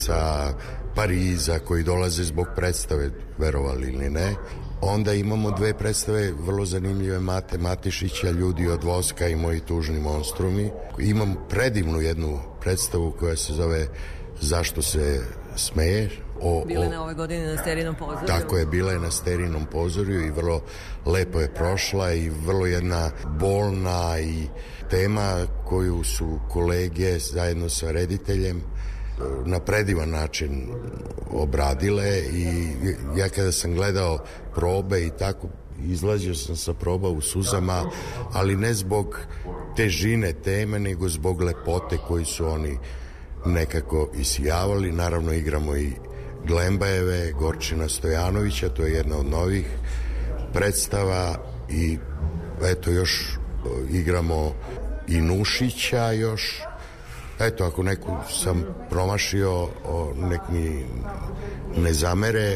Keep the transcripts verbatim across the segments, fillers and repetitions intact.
sa Pariza koji dolaze zbog predstave, verovali ili ne. Onda imamo dve predstave vrlo zanimljive Mate Matišića, Ljudi od voska i Moji tužni monstrumi. Imam predivnu jednu predstavu koja se zove Zašto se smeje. O, bila je o, na ove godine na Sterinom pozorju. Tako je, bila je na Sterinom pozorju i vrlo lepo je prošla i vrlo jedna bolna i tema koju su kolege zajedno sa rediteljem na predivan način obradile i ja kada sam gledao probe i tako izlazio sam sa proba u suzama, ali ne zbog težine teme nego zbog lepote koju su oni nekako isijavali. Naravno igramo i Glembajeve, Gorčina Stojanovića, to je jedna od novih predstava i eto još igramo i Nušića još. Eto, ako neku sam promašio, nek mi ne zamere.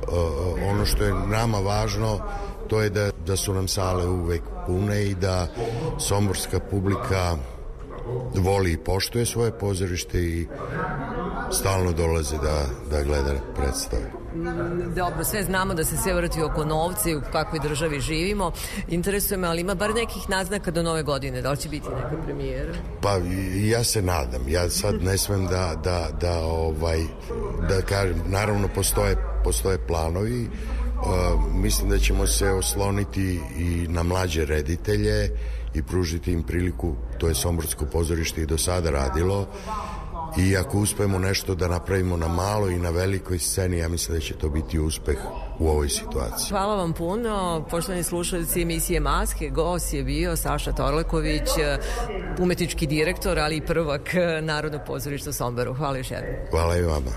Ono što je nama važno, to je da, da su nam sale uvek pune i da somborska publika voli i poštuje svoje pozorište i stalno dolaze da, da gleda predstave. Dobro, sve znamo da se sve vrti oko novca i u kakvoj državi živimo. Interesuje me, ali ima bar nekih naznaka do nove godine? Da li će biti neka premijera? Pa ja se nadam. Ja sad ne smem da, da, da, ovaj, da kažem, naravno postoje, postoje planovi. Uh, mislim da ćemo se osloniti i na mlađe reditelje i pružiti im priliku, to je Somborsko pozorište i do sada radilo, i ako uspemo nešto da napravimo na maloj i na velikoj sceni, ja mislim da će to biti uspeh u ovoj situaciji. Hvala vam puno, poštovani slušalci emisije Maske. Gost je bio Saša Torlaković, umetnički direktor, ali i prvak Narodnog pozorišta u Somboru. Hvala još jednom. Hvala i vama.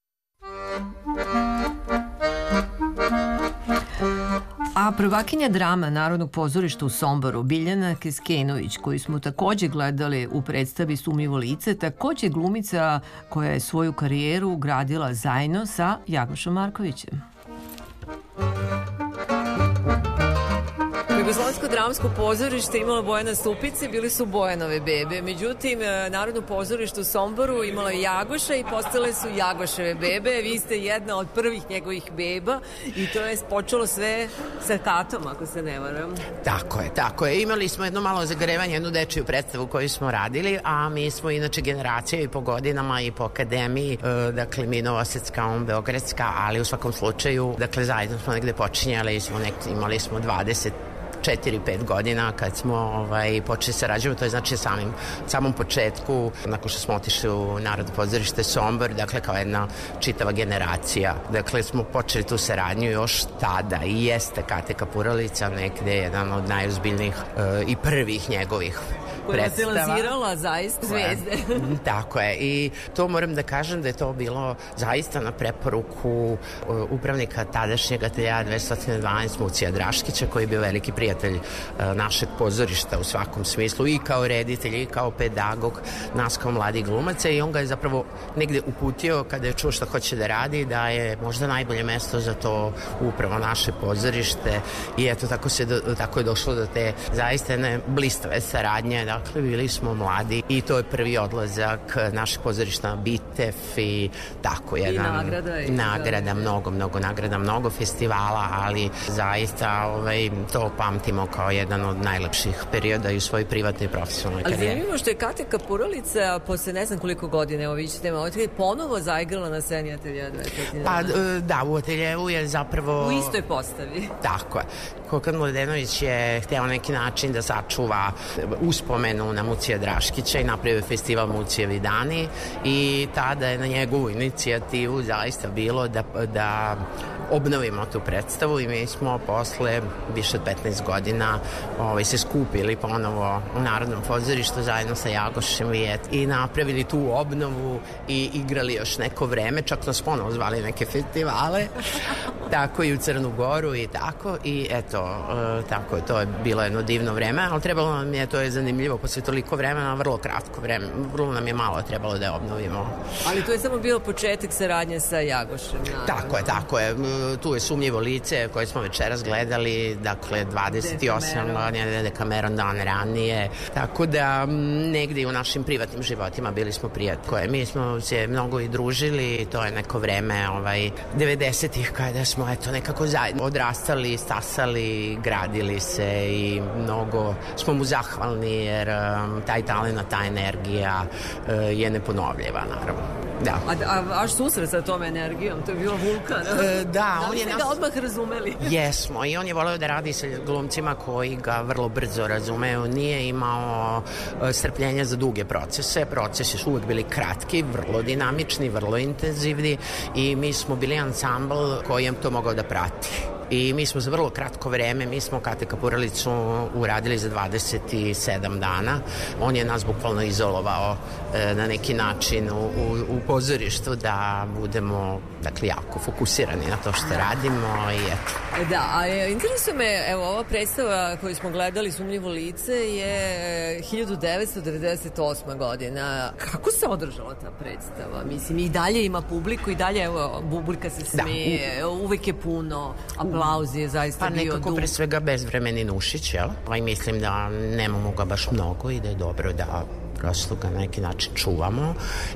A prvakinja drama Narodnog pozorišta u Somboru, Biljana Keskenović, koju smo takođe gledali u predstavi Sumnjivo lice, takođe glumica koja je svoju karijeru gradila zajedno sa Jagošom Markovićem. Jugoslovensko dramsko pozorište imalo Bojana Stupice, bili su Bojanove bebe. Međutim, Narodno pozorište u Somboru imalo je Jagoša i postale su Jagoševe bebe. Vi ste jedna od prvih njegovih beba i to je počelo sve sa Katom, ako se ne varam. Tako je, tako je. Imali smo jedno malo zagrevanje, jednu dečiju predstavu koju smo radili, a mi smo inače generacija i po godinama i po akademiji, dakle mi Novosadska, on Beogradska, ali u svakom slučaju, dakle zajedno smo negde počinjali, smo nek, imali smo dvadeset četiri pet godina kad smo ovaj, počeli sarađivati, to je znači samim, samom početku, nakon što smo otišli u Narodno pozorište Sombor, dakle kao jedna čitava generacija, dakle smo počeli tu saradnju još tada i jeste Kate Kapuralica negde jedan od najozbiljnijih uh, i prvih njegovih koja se lansirala zaista zvezde. Tako je, i to moram da kažem da je to bilo zaista na preporuku upravnika tadašnjeg ateljea dvesta dvanaest Mucija Draškića, koji je bio veliki prijatelj našeg pozorišta u svakom smislu, i kao reditelj i kao pedagog nas kao mladi glumaca, i on ga je zapravo negde uputio kada je čuo šta hoće da radi, da je možda najbolje mesto za to upravo naše pozorište, i eto tako, se, tako je došlo do te zaista jedne blistave saradnje. Dakle, bili smo mladi i to je prvi odlazak našeg pozorišta na Bitef i tako jedan... I nagrada. I nagrada, mnogo, mnogo nagrada, mnogo festivala, ali zaista ovaj, to pamtimo kao jedan od najlepših perioda i u svojoj privatnoj i profesionalnoj karijeri. Ali zanimljivo što je Kate Kapuralica posle ne znam koliko godine, evo vi ćete me otkri, ponovo zaigrala na sceni ateljea dvesta Pa da, u ateljeu je zapravo... U istoj postavi. Tako je. Kokan Mladenović je hteo neki način da sačuva uspomenu na Mucija Draškića i napravio festival Mucijevi dani, i tada je na njegovu inicijativu zaista bilo da, da obnovimo tu predstavu, i mi smo posle više od petnaest godina ovaj, se skupili ponovo u Narodnom pozorištu zajedno sa Jagošem Vijet i napravili tu obnovu i igrali još neko vreme, čak nas ponovo zvali neke festivale, tako i u Crnu Goru i tako, i eto, isto, uh, tako je, to je bilo jedno divno vreme, ali trebalo nam je, to je zanimljivo, posle toliko vremena, vrlo kratko vreme, vrlo nam je malo trebalo da je obnovimo. Ali to je samo bio početak saradnje sa Jagošem. Naravno. Tako je, tako je, tu je Sumnjivo lice koje smo večeras gledali, dakle dvadeset osam godina, Dekameron dan ranije, tako da negdje u našim privatnim životima bili smo prijatelji. Mi smo se mnogo i družili, to je neko vreme ovaj, devedesetih kada smo eto nekako zajedno odrastali, stasali, gradili se i mnogo smo mu zahvalni jer um, taj talent, ta energija uh, je neponovljiva naravno. Da. A, a vaš susret sa tom energijom, to je bilo Vulkan? E, da, da on li je ste nas... ga odmah razumeli? Jesmo, i on je voleo da radi sa glumcima koji ga vrlo brzo razumeju. Nije imao strpljenja za duge procese. Procesi su uvek bili kratki, vrlo dinamični, vrlo intenzivni i mi smo bili ansambl koji je to mogao da prati. I mi smo za vrlo kratko vreme, mi smo Kate Kapuralicu uradili za dvadeset sedam dana. On je nas bukvalno izolovao e, na neki način u, u, u pozorištu da budemo, dakle, jako fokusirani na to što radimo i eto. Da, a interesuje me, evo, ova predstava koju smo gledali, Sumnjivo lice, je hiljadu devetsto devedeset osma godina. Kako se održala ta predstava? Mislim, i dalje ima publiku, i dalje, evo, publika se smije, da. Uvek je puno, aplauz je zaista pa bio dug. Pa nekako pre svega bezvremeni Nušić, jel? Ovaj, mislim da nemamo ga baš mnogo i da je dobro da prosto ga na neki način čuvamo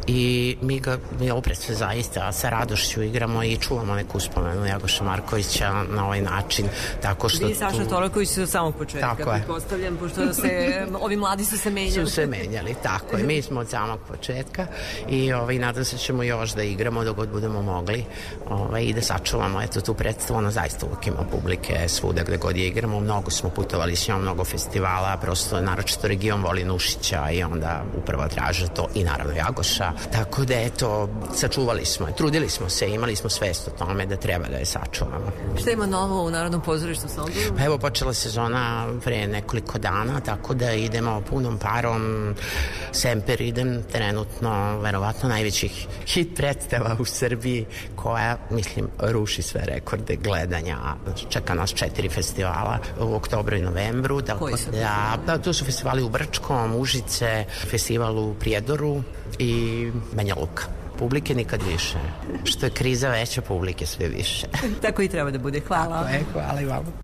i mi ga, mi opred sve zaista sa radošću igramo i čuvamo neku uspomenu Jagoša Markovića na ovaj način, tako što... Vi Saša Tolaković su od samog početka, pretpostavljam, pošto se, ovi mladi su se menjali. Su se menjali, tako je, mi smo od samog početka i ovaj, nadam se ćemo još da igramo dok god budemo mogli ovaj, i da sačuvamo eto tu predstavu, ono zaista uvijek ima publike svuda gde god je igramo, mnogo smo putovali s njom, mnogo festivala, prosto naročito region voli Nušića i onda upravo traže to i naravno Jagoša. Tako da eto, sačuvali smo je, trudili smo se, imali smo svest o tome da treba da je sačuvamo. Šta ima novo u Narodnom pozorištu Somboru? Pa evo, počela sezona pre nekoliko dana, tako da idemo punom parom. Semper idem trenutno, verovatno najvećih hit predstava u Srbiji koja, mislim, ruši sve rekorde gledanja. Čeka nas četiri festivala u oktobru i novembru. Koji su? Da, da, tu su festivali u Brčkom, Užice, festival u Prijedoru i Banja Luka. Publike nikad više. Što je kriza veća, publike sve više. Tako i treba da bude. Hvala. Tako je, hvala i vama.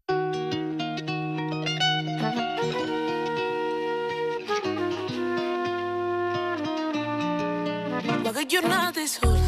Vague giornate sole